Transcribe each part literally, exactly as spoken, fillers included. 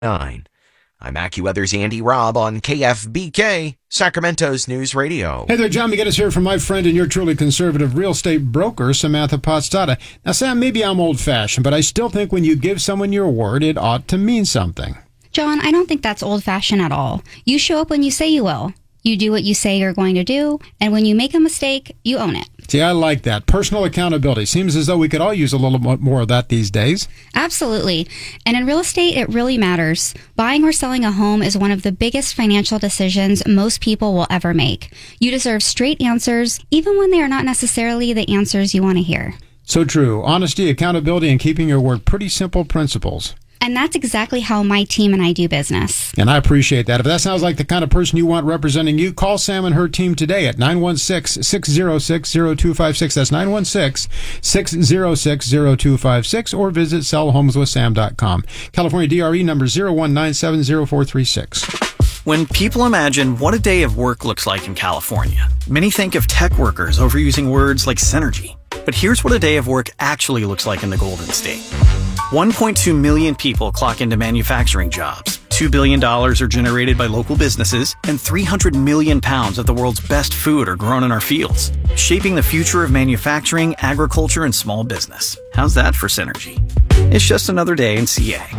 nine. I'm AccuWeather's Andy Robb on K F B K, Sacramento's News Radio. Hey there, John McGinnis here from my friend and your truly conservative real estate broker, Samantha Podstata. Now, Sam, maybe I'm old-fashioned, but I still think when you give someone your word, it ought to mean something. John, I don't think that's old-fashioned at all. You show up when you say you will. You do what you say you're going to do, and when you make a mistake, you own it. See, I like that. Personal accountability. Seems as though we could all use a little more of that these days. Absolutely. And in real estate, it really matters. Buying or selling a home is one of the biggest financial decisions most people will ever make. You deserve straight answers, even when they are not necessarily the answers you want to hear. So true. Honesty, accountability, and keeping your word. Pretty simple principles. And that's exactly how my team and I do business. And I appreciate that. If that sounds like the kind of person you want representing you, call Sam and her team today at nine one six, six zero six, zero two five six. That's nine one six, six zero six, zero two five six, or visit sell homes with sam dot com. California D R E number zero one nine seven zero four three six. When people imagine what a day of work looks like in California, many think of tech workers overusing words like synergy. But here's what a day of work actually looks like in the Golden State. one point two million people clock into manufacturing jobs, two billion dollars are generated by local businesses, and three hundred million pounds of the world's best food are grown in our fields, shaping the future of manufacturing, agriculture, and small business. How's that for synergy? It's just another day in C A.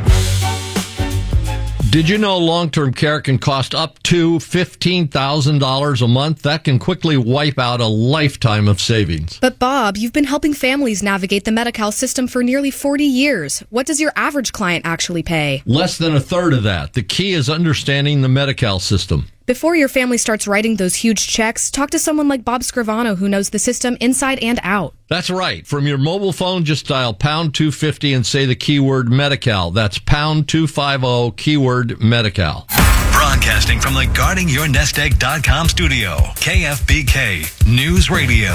Did you know long-term care can cost up to fifteen thousand dollars a month? That can quickly wipe out a lifetime of savings. But Bob, you've been helping families navigate the Medi-Cal system for nearly forty years. What does your average client actually pay? Less than a third of that. The key is understanding the Medi-Cal system. Before your family starts writing those huge checks, talk to someone like Bob Scrivano who knows the system inside and out. That's right. From your mobile phone, just dial pound two fifty and say the keyword Medi-Cal. That's pound two fifty, keyword Medi-Cal. Broadcasting from the guarding your nest egg dot com studio, K F B K News Radio.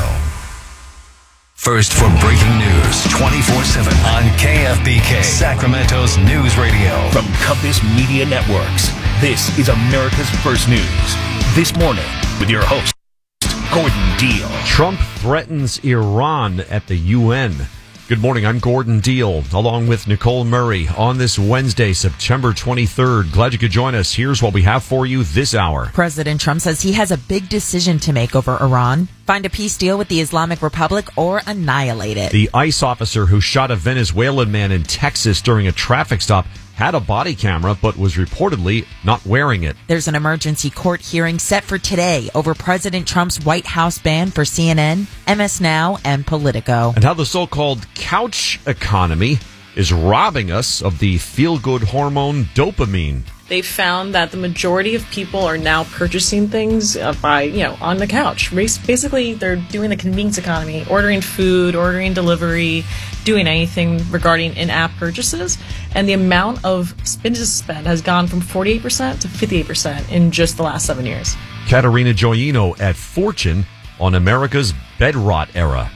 First for breaking news, twenty-four seven on K F B K, Sacramento's News Radio. From Compass Media Networks, this is America's First News. This morning, with your host, Gordon Deal. Trump threatens Iran at the U N. Good morning, I'm Gordon Deal, along with Nicole Murray on this Wednesday, September twenty-third. Glad you could join us. Here's what we have for you this hour. President Trump says he has a big decision to make over Iran. Find a peace deal with the Islamic Republic or annihilate it. The ICE officer who shot a Venezuelan man in Texas during a traffic stop had a body camera, but was reportedly not wearing it. There's an emergency court hearing set for today over President Trump's White House ban for C N N, M S Now, and Politico. And how the so-called couch economy is robbing us of the feel-good hormone dopamine. They found that the majority of people are now purchasing things uh, by, you know, on the couch. Basically, they're doing the convenience economy, ordering food, ordering delivery, doing anything regarding in-app purchases. And the amount of business spend has gone from forty-eight percent to fifty-eight percent in just the last seven years. Katerina Joyino at Fortune on America's bed rot era.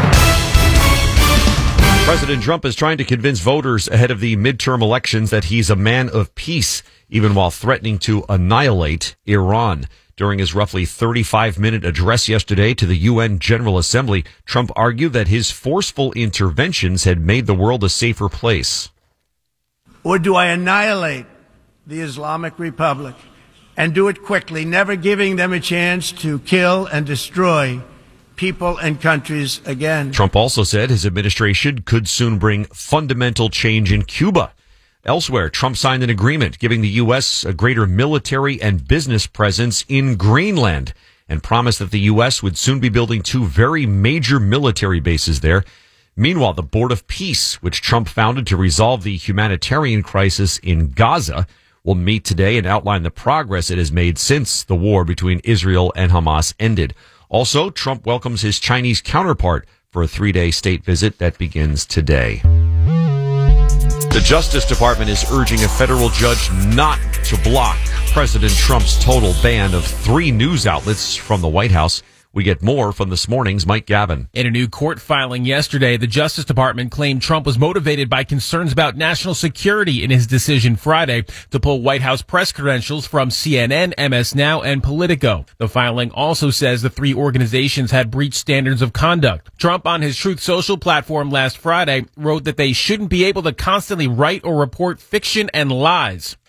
President Trump is trying to convince voters ahead of the midterm elections that he's a man of peace, even while threatening to annihilate Iran. During his roughly thirty-five minute address yesterday to the U N General Assembly, Trump argued that his forceful interventions had made the world a safer place. Or do I annihilate the Islamic Republic and do it quickly, never giving them a chance to kill and destroy people and countries again? Trump also said his administration could soon bring fundamental change in Cuba. Elsewhere, Trump signed an agreement giving the U S a greater military and business presence in Greenland and promised that the U S would soon be building two very major military bases there. Meanwhile, the Board of Peace, which Trump founded to resolve the humanitarian crisis in Gaza, will meet today and outline the progress it has made since the war between Israel and Hamas ended. Also, Trump welcomes his Chinese counterpart for a three-day state visit that begins today. The Justice Department is urging a federal judge not to block President Trump's total ban of three news outlets from the White House, We get more from this morning's Mike Gavin. In a new court filing yesterday, the Justice Department claimed Trump was motivated by concerns about national security in his decision Friday to pull White House press credentials from C N N, M S Now, and Politico. The filing also says the three organizations had breached standards of conduct. Trump, on his Truth Social platform last Friday, wrote that they shouldn't be able to constantly write or report fiction and lies.